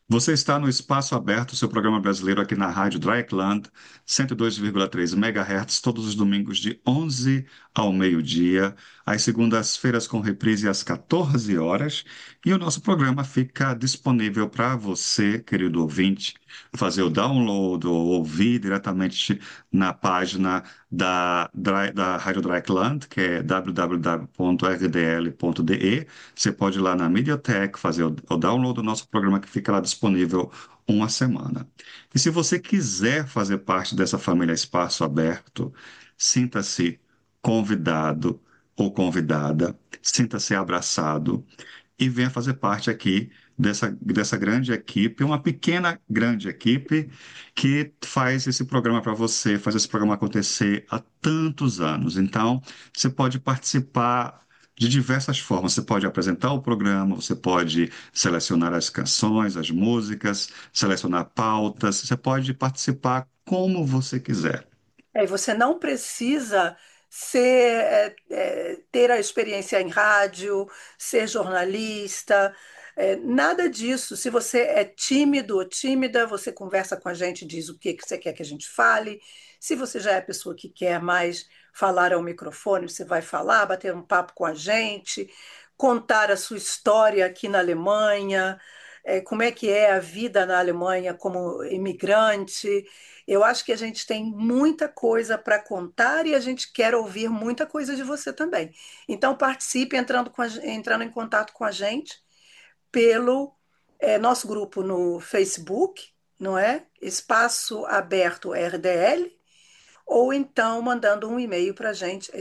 Você está no Espaço Aberto, seu programa brasileiro aqui na Rádio Dreieckland, 102,3 MHz, todos os domingos de 11 ao meio-dia, às segundas-feiras com reprise às 14 horas. E o nosso programa fica disponível para você, querido ouvinte, fazer o download ou ouvir diretamente na página da Rádio Dreieckland, que é www.rdl.de. Você pode ir lá na Mediatek, fazer o download do nosso programa que fica lá disponível uma semana. E se você quiser fazer parte dessa família Espaço Aberto, sinta-se convidado ou convidada, sinta-se abraçado e venha fazer parte aqui dessa grande equipe, uma pequena grande equipe que faz esse programa para você, faz esse programa acontecer há tantos anos. Então, você pode participar de diversas formas. Você pode apresentar o programa, você pode selecionar as canções, as músicas, selecionar pautas, você pode participar como você quiser. E você não precisa ter a experiência em rádio, ser jornalista, nada disso. Se você é tímido ou tímida, você conversa com a gente, diz o que você quer que a gente fale. Se você já é a pessoa que quer mais falar ao microfone, você vai falar, bater um papo com a gente, contar a sua história aqui na Alemanha, como é que é a vida na Alemanha como imigrante. Eu acho que a gente tem muita coisa para contar e a gente quer ouvir muita coisa de você também. Então, participe entrando em contato com a gente pelo nosso grupo no Facebook, não é? Espaço Aberto RDL, ou então mandando um e-mail para a gente,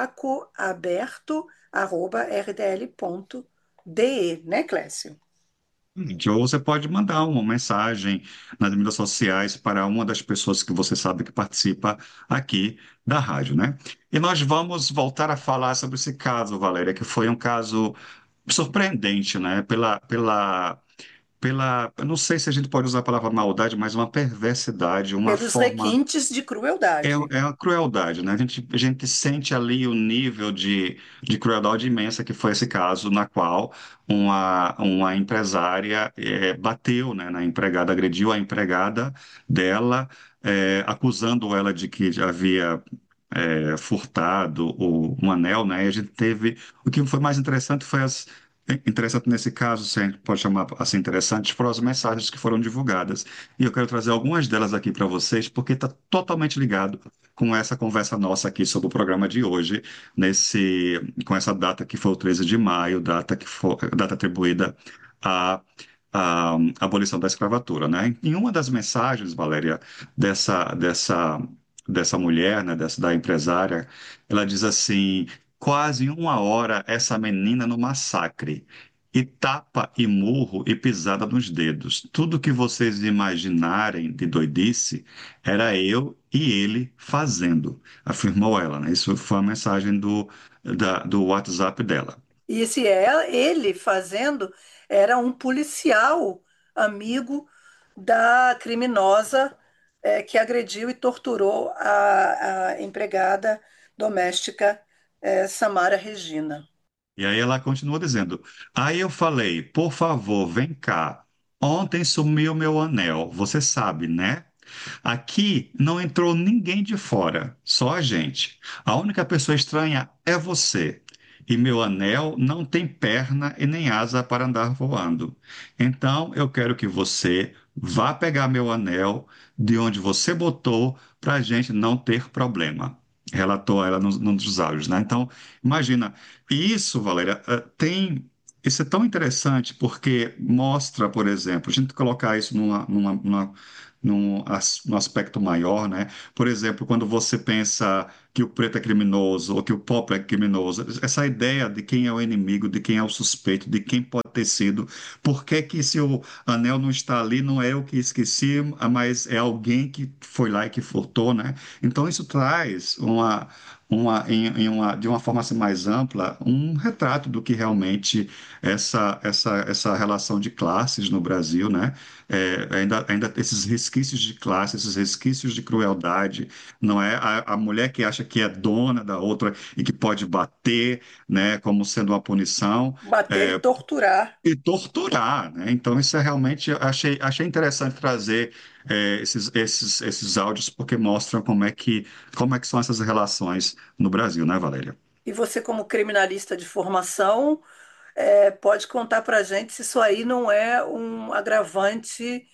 espacoaberto@rdl.de, né, Clécio? Ou você pode mandar uma mensagem nas mídias sociais para uma das pessoas que você sabe que participa aqui da rádio, né? E nós vamos voltar a falar sobre esse caso, Valéria, que foi um caso surpreendente, né? Eu não sei se a gente pode usar a palavra maldade, mas uma perversidade, uma Pelos forma requintes de crueldade. é a crueldade, né? A gente sente ali o nível de crueldade imensa que foi esse caso, na qual uma empresária bateu, né, na empregada, agrediu a empregada dela, acusando ela de que havia furtado um anel, né? E a gente teve. O que foi mais interessante foi Interessante nesse caso, se a gente pode chamar assim interessante, foram as mensagens que foram divulgadas. E eu quero trazer algumas delas aqui para vocês, porque está totalmente ligado com essa conversa nossa aqui sobre o programa de hoje, com essa data que foi o 13 de maio, data atribuída à, à abolição da escravatura, né? Em uma das mensagens, Valéria, dessa, dessa, dessa mulher, né, da empresária, ela diz assim: quase uma hora essa menina no massacre. E tapa e murro e pisada nos dedos. Tudo que vocês imaginarem de doidice era eu e ele fazendo, afirmou ela, né? Isso foi a mensagem do WhatsApp dela. E esse ele fazendo era um policial amigo da criminosa que agrediu e torturou a empregada doméstica Samara Regina. E aí ela continua dizendo: aí eu falei, por favor, vem cá. Ontem sumiu meu anel, você sabe, né? Aqui não entrou ninguém de fora, só a gente. A única pessoa estranha é você. E meu anel não tem perna e nem asa para andar voando. Então eu quero que você vá pegar meu anel de onde você botou para a gente não ter problema. Relatou ela num dos áudios, né? Então, imagina. E isso, Valéria, isso é tão interessante porque mostra, por exemplo, a gente colocar isso num aspecto maior, né? Por exemplo, quando você pensa que o preto é criminoso ou que o pobre é criminoso, essa ideia de quem é o inimigo, de quem é o suspeito, de quem pode ter sido, por que que se o anel não está ali, não é eu que esqueci, mas é alguém que foi lá e que furtou, né? Então isso traz de uma forma assim mais ampla, um retrato do que realmente essa relação de classes no Brasil, né? Ainda esses resquícios de classe, esses resquícios de crueldade, não é a mulher que acha que é dona da outra e que pode bater, né, como sendo uma punição, Bater e é, torturar. e torturar, né? Então isso é realmente achei interessante trazer esses áudios porque mostram como é que são essas relações no Brasil, né, Valéria? E você, como criminalista de formação, pode contar para a gente se isso aí não é um agravante,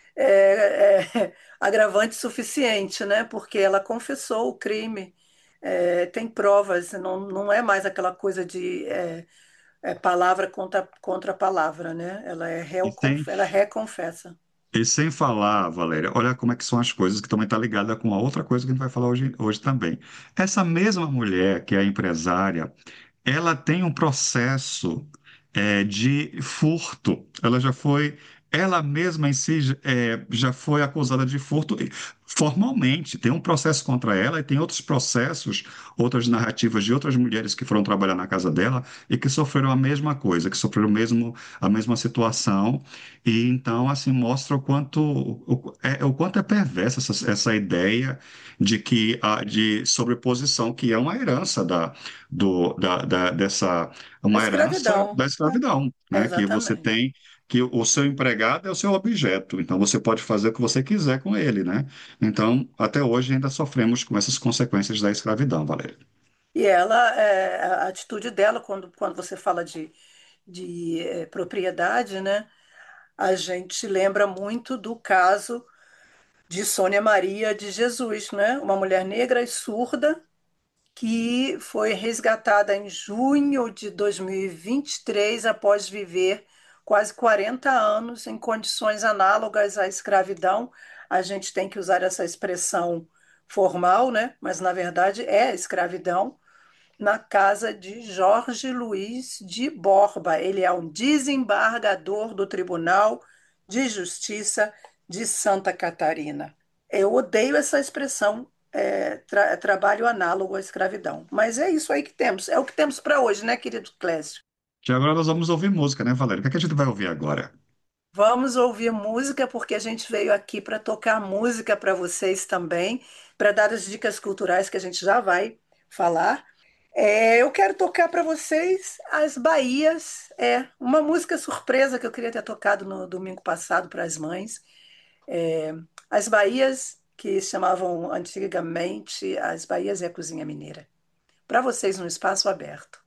agravante suficiente, né? Porque ela confessou o crime, tem provas, não é mais aquela coisa de palavra contra palavra, né? Ela E sem, ela reconfessa. e sem falar, Valéria, olha como é que são as coisas que também está ligada com a outra coisa que a gente vai falar hoje também. Essa mesma mulher que é empresária, ela tem um processo de furto. Ela mesma em si já foi acusada de furto formalmente. Tem um processo contra ela e tem outros processos, outras narrativas de outras mulheres que foram trabalhar na casa dela e que sofreram a mesma coisa, que sofreram a mesma situação. E então, assim, mostra o quanto é perversa essa ideia de sobreposição, que é uma herança dessa A uma herança escravidão. da escravidão, né? Que você Exatamente. tem que o seu empregado é o seu objeto, então você pode fazer o que você quiser com ele, né? Então, até hoje ainda sofremos com essas consequências da escravidão, Valéria. E ela, a atitude dela, quando você fala de propriedade, né? A gente lembra muito do caso de Sônia Maria de Jesus, né? Uma mulher negra e surda que foi resgatada em junho de 2023 após viver quase 40 anos em condições análogas à escravidão. A gente tem que usar essa expressão formal, né? Mas na verdade é escravidão na casa de Jorge Luiz de Borba. Ele é um desembargador do Tribunal de Justiça de Santa Catarina. Eu odeio essa expressão, trabalho análogo à escravidão. Mas é isso aí que temos. É o que temos para hoje, né, querido Clécio? E agora nós vamos ouvir música, né, Valéria? O que é que a gente vai ouvir agora? Vamos ouvir música, porque a gente veio aqui para tocar música para vocês também, para dar as dicas culturais que a gente já vai falar. Eu quero tocar para vocês As Bahias, uma música surpresa que eu queria ter tocado no domingo passado para as mães. É, As Bahias, que chamavam antigamente As Bahias e a Cozinha Mineira. Para vocês no espaço aberto.